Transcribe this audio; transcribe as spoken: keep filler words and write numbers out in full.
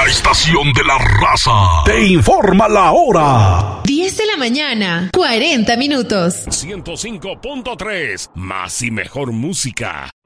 La estación de la raza te informa la hora. diez de la mañana, cuarenta minutos. ciento cinco punto tres, más y mejor música.